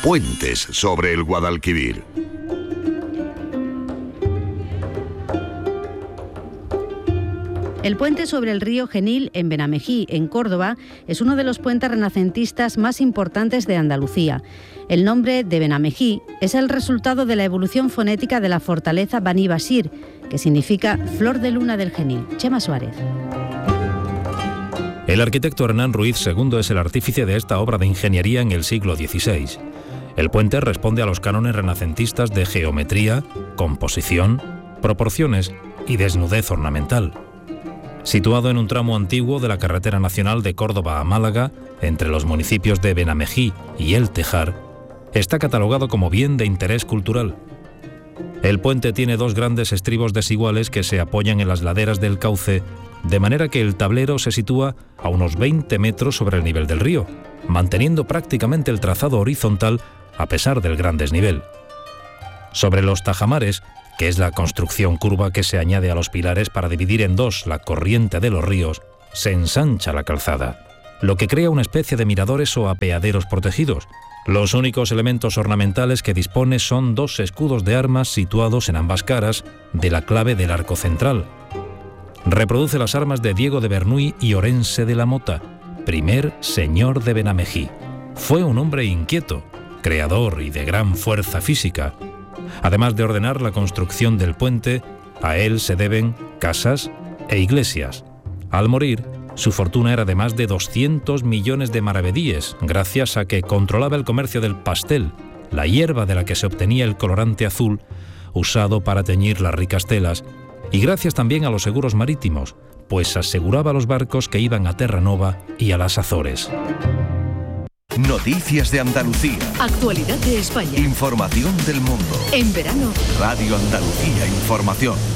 Puentes sobre el Guadalquivir. El puente sobre el río Genil en Benamejí, en Córdoba, es uno de los puentes renacentistas más importantes de Andalucía. El nombre de Benamejí es el resultado de la evolución fonética de la fortaleza Bani Basir, que significa flor de luna del Genil. Chema Suárez. El arquitecto Hernán Ruiz II es el artífice de esta obra de ingeniería en el siglo XVI. El puente responde a los cánones renacentistas de geometría, composición, proporciones y desnudez ornamental. Situado en un tramo antiguo de la carretera nacional de Córdoba a Málaga, entre los municipios de Benamejí y El Tejar, está catalogado como bien de interés cultural. El puente tiene dos grandes estribos desiguales que se apoyan en las laderas del cauce, de manera que el tablero se sitúa a unos 20 metros sobre el nivel del río, manteniendo prácticamente el trazado horizontal a pesar del gran desnivel. Sobre los tajamares, que es la construcción curva que se añade a los pilares para dividir en dos la corriente de los ríos, se ensancha la calzada, lo que crea una especie de miradores o apeaderos protegidos. Los únicos elementos ornamentales que dispone son dos escudos de armas situados en ambas caras de la clave del arco central. Reproduce las armas de Diego de Bernuy y Orense de la Mota, primer señor de Benamejí. Fue un hombre inquieto, creador y de gran fuerza física. Además de ordenar la construcción del puente, a él se deben casas e iglesias. Al morir, su fortuna era de más de 200 millones de maravedíes, gracias a que controlaba el comercio del pastel, la hierba de la que se obtenía el colorante azul, usado para teñir las ricas telas, y gracias también a los seguros marítimos, pues aseguraba los barcos que iban a Terranova y a las Azores. Noticias de Andalucía. Actualidad de España. Información del mundo. En verano. Radio Andalucía Información.